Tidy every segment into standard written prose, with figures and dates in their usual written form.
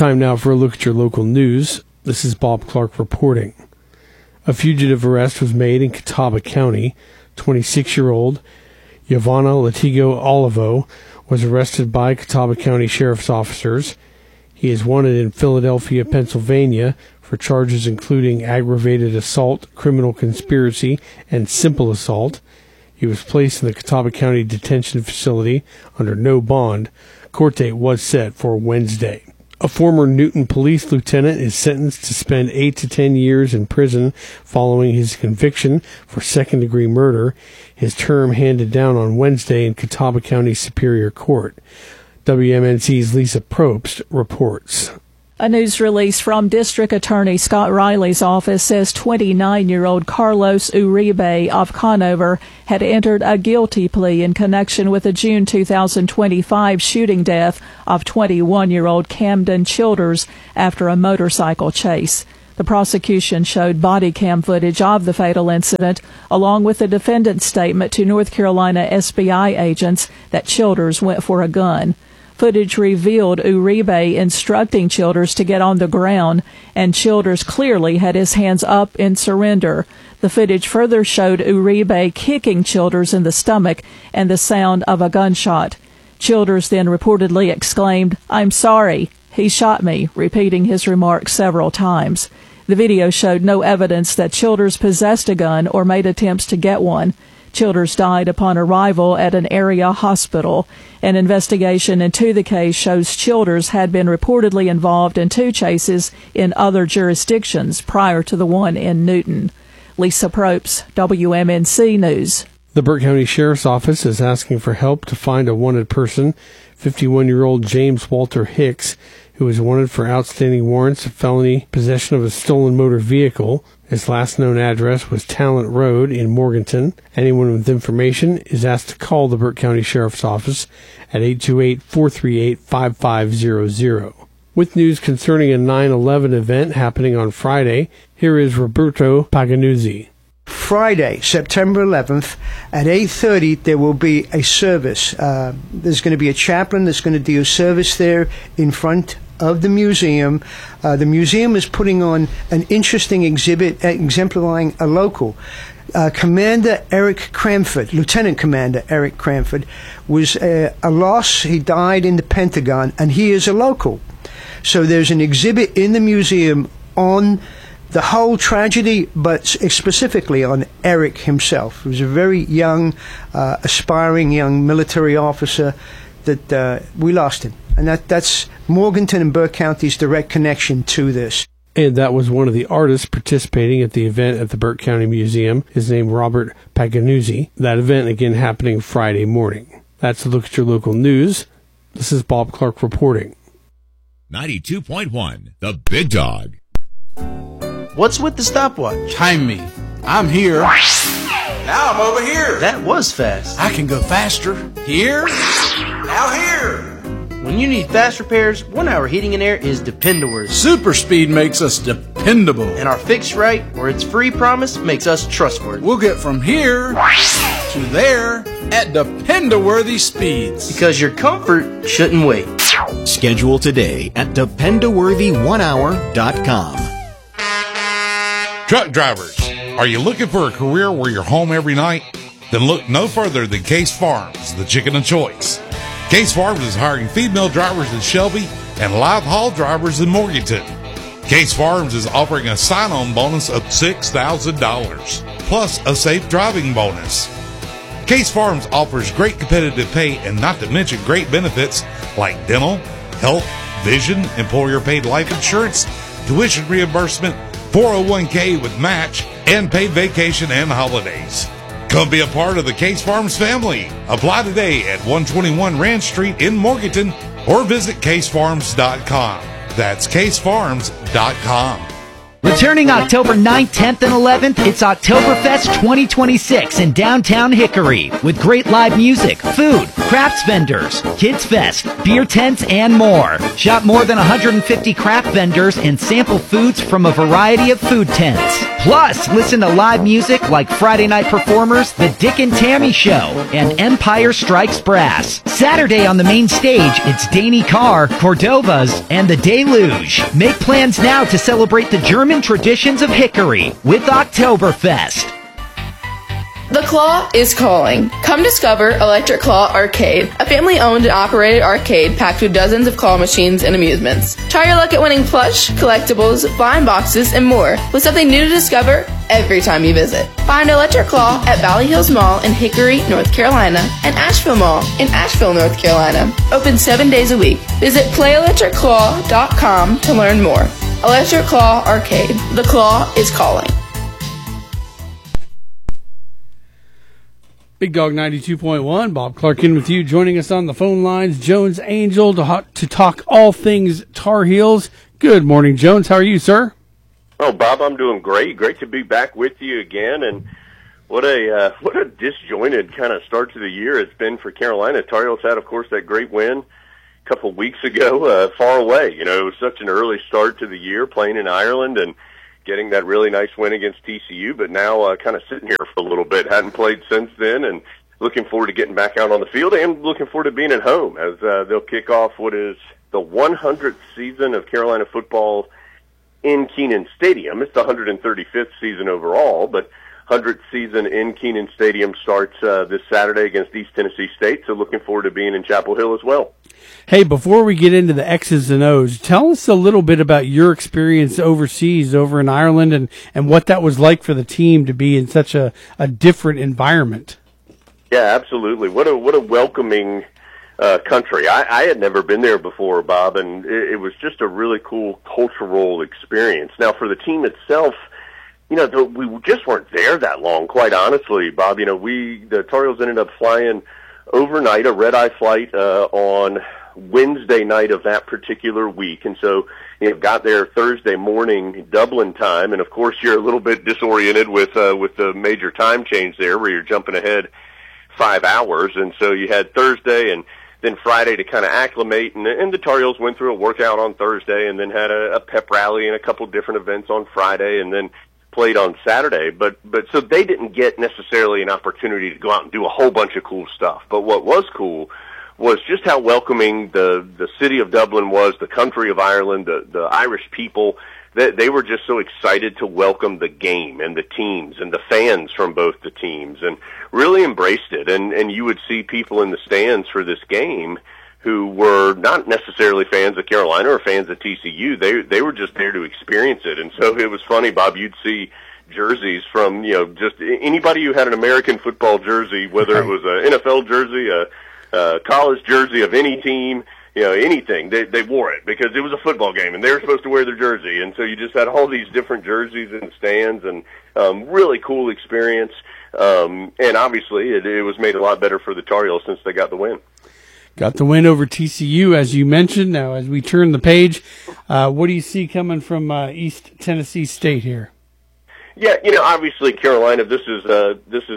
Time now for a look at your local news. This is Bob Clark reporting. A fugitive arrest was made in Catawba County. 26-year-old Yovana Latigo Olivo was arrested by Catawba County Sheriff's officers. He is wanted in Philadelphia, Pennsylvania for charges including aggravated assault, criminal conspiracy, and simple assault. He was placed in the Catawba County Detention Facility under no bond. Court date was set for Wednesday. A former Newton police lieutenant is sentenced to spend 8 to 10 years in prison following his conviction for second-degree murder. His term handed down on Wednesday in Catawba County Superior Court. WMNC's Lisa Probst reports. A news release from District Attorney Scott Riley's office says 29-year-old Carlos Uribe of Conover had entered a guilty plea in connection with the June 2025 shooting death of 21-year-old Camden Childers after a motorcycle chase. The prosecution showed body cam footage of the fatal incident, along with the defendant's statement to North Carolina SBI agents that Childers went for a gun. Footage revealed Uribe instructing Childers to get on the ground, and Childers clearly had his hands up in surrender. The footage further showed Uribe kicking Childers in the stomach and the sound of a gunshot. Childers then reportedly exclaimed, "I'm sorry, he shot me," repeating his remarks several times. The video showed no evidence that Childers possessed a gun or made attempts to get one. Childers died upon arrival at an area hospital. An investigation into the case shows Childers had been reportedly involved in 2 chases in other jurisdictions prior to the one in Newton. Lisa Probst, WMNC News. The Burke County Sheriff's Office is asking for help to find a wanted person. 51-year-old James Walter Hicks, who is wanted for outstanding warrants of felony possession of a stolen motor vehicle. His last known address was Talent Road in Morganton. Anyone with information is asked to call the Burke County Sheriff's Office at 828-438-5500. With news concerning a 9/11 event happening on Friday, here is Roberto Paganuzzi. Friday, September 11th, at 8:30, there will be a service. There's going to be a chaplain that's going to do a service there in front of the museum. The museum is putting on an interesting exhibit exemplifying a local. Commander Eric Cranford, Lieutenant Commander Eric Cranford, was a loss. He died in the Pentagon, and he is a local. So there's an exhibit in the museum on the whole tragedy, but specifically on Eric himself. He was a very young, aspiring young military officer that we lost him. And that's Morganton and Burke County's direct connection to this. And that was one of the artists participating at the event at the Burke County Museum. His name, Robert Paganuzzi. That event, again, happening Friday morning. That's a look at your local news. This is Bob Clark reporting. 92.1, The Big Dog. What's with the stopwatch? Time me. I'm here. Now I'm over here. That was fast. I can go faster. Here. Now here. When you need fast repairs, 1 Hour Heating and Air is dependable. Super speed makes us dependable. And our fix right, or it's free promise, makes us trustworthy. We'll get from here to there at dependable speeds. Because your comfort shouldn't wait. Schedule today at dependworthy1hour.com. Truck drivers, are you looking for a career where you're home every night? Then look no further than Case Farms, the chicken of choice. Case Farms is hiring female drivers in Shelby and live haul drivers in Morganton. Case Farms is offering a sign-on bonus of $6,000, plus a safe driving bonus. Case Farms offers great competitive pay and not to mention great benefits like dental, health, vision, employer-paid life insurance, tuition reimbursement, 401k with match, and paid vacation and holidays. Come be a part of the Case Farms family. Apply today at 121 Ranch Street in Morganton or visit casefarms.com. That's casefarms.com. Returning October 9th, 10th, and 11th, it's Oktoberfest 2026 in downtown Hickory with great live music, food, crafts vendors, kids fest, beer tents, and more. Shop more than 150 craft vendors and sample foods from a variety of food tents. Plus, listen to live music like Friday night performers The Dick and Tammy Show and Empire Strikes Brass. Saturday on the main stage, it's Danny Carr, Cordovas, and The Deluge. Make plans now to celebrate the German traditions of Hickory with Oktoberfest. The Claw is calling. Come discover Electric Claw Arcade, a family-owned and operated arcade packed with dozens of claw machines and amusements. Try your luck at winning plush, collectibles, blind boxes, and more, with something new to discover every time you visit. Find Electric Claw at Valley Hills Mall in Hickory, North Carolina, and Asheville Mall in Asheville, North Carolina. Open 7 days a week. Visit playelectricclaw.com to learn more. Electric Claw Arcade. The Claw is calling. Big Dog 92.1, Bob Clark in with you. Joining us on the phone lines, Jones Angell to talk all things Tar Heels. Good morning, Jones. How are you, sir? Oh, Bob, I'm doing great. Great to be back with you again. And what a disjointed kind of start to the year it's been for Carolina. Tar Heels had, of course, that great win a couple of weeks ago, far away. You know, it was such an early start to the year playing in Ireland and getting that really nice win against TCU, but now kind of sitting here for a little bit. Hadn't played since then, and looking forward to getting back out on the field and looking forward to being at home as they'll kick off what is the 100th season of Carolina football in Kenan Stadium. It's the 135th season overall, but 100th season in Kenan Stadium starts this Saturday against East Tennessee State, so looking forward to being in Chapel Hill as well. Hey, before we get into the X's and O's, tell us a little bit about your experience overseas, over in Ireland, and what that was like for the team to be in such a different environment. Yeah, absolutely. What a welcoming country. I had never been there before, Bob, and it was just a really cool cultural experience. Now, for the team itself, you know, we just weren't there that long, quite honestly, Bob. You know, the Tar Heels ended up flying overnight, a red-eye flight on Wednesday night of that particular week, and so got there Thursday morning Dublin time, and of course you're a little bit disoriented with the major time change there, where you're jumping ahead 5 hours, and so you had Thursday and then Friday to kind of acclimate, and the Tar Heels went through a workout on Thursday, and then had a pep rally and a couple different events on Friday, and then played on Saturday, but so they didn't get necessarily an opportunity to go out and do a whole bunch of cool stuff. But what was cool was just how welcoming the city of Dublin was, the country of Ireland, the Irish people. They were just so excited to welcome the game and the teams and the fans from both the teams, and really embraced it. And you would see people in the stands for this game who were not necessarily fans of Carolina or fans of TCU. They were just there to experience it. And so it was funny, Bob, you'd see jerseys from, just anybody who had an American football jersey, whether it was an NFL jersey, a college jersey of any team, anything. They wore it because it was a football game and they were supposed to wear their jersey. And so you just had all these different jerseys in the stands, and really cool experience. And obviously it was made a lot better for the Tar Heels since they got the win. Got the win over TCU, as you mentioned. Now, as we turn the page, what do you see coming from East Tennessee State here? Yeah, obviously Carolina. This is a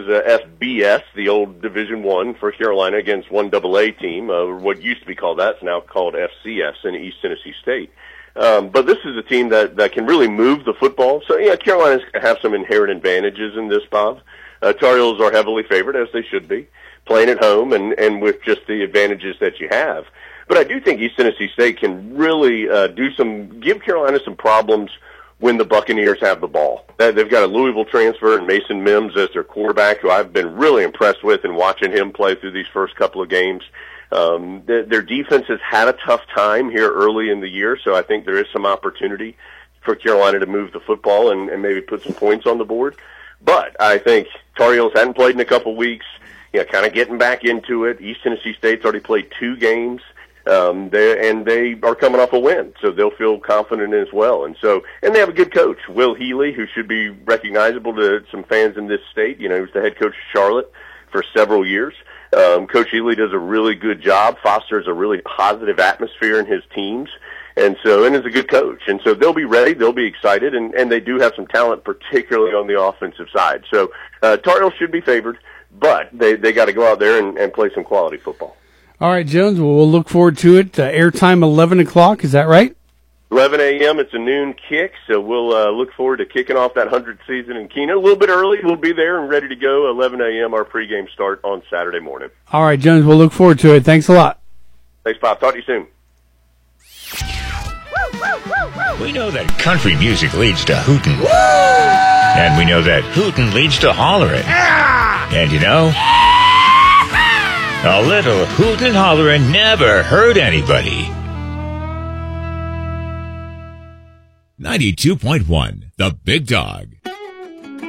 FBS, the old Division I for Carolina, against 1AA team. What used to be called that is now called FCS in East Tennessee State. But this is a team that can really move the football. So yeah, Carolina's have some inherent advantages in this, Bob. Tar Heels are heavily favored, as they should be, playing at home and with just the advantages that you have. But I do think East Tennessee State can really give Carolina some problems when the Buccaneers have the ball. They've got a Louisville transfer and Mason Mims as their quarterback, who I've been really impressed with in watching him play through these first couple of games. Their defense has had a tough time here early in the year, so I think there is some opportunity for Carolina to move the football and maybe put some points on the board. But I think Tar Heels hadn't played in a couple weeks, kind of getting back into it. East Tennessee State's already played 2 games. They are coming off a win, so they'll feel confident as well. And they have a good coach, Will Healy, who should be recognizable to some fans in this state. He was the head coach of Charlotte for several years. Coach Healy does a really good job, fosters a really positive atmosphere in his teams, and is a good coach. And so they'll be ready, they'll be excited, and they do have some talent, particularly on the offensive side. So Tar Heels should be favored, but they got to go out there and play some quality football. All right, Jones, well, we'll look forward to it. Airtime 11 o'clock, is that right? 11 a.m. It's a noon kick, so we'll look forward to kicking off that 100th season in Keenan. A little bit early. We'll be there and ready to go. 11 a.m. our pregame start on Saturday morning. All right, Jones, we'll look forward to it. Thanks a lot. Thanks, Bob. Talk to you soon. We know that country music leads to hootin'. And we know that hootin' leads to hollerin'. And you know, a little hootin' and hollerin' never hurt anybody. 92.1, The Big Dog.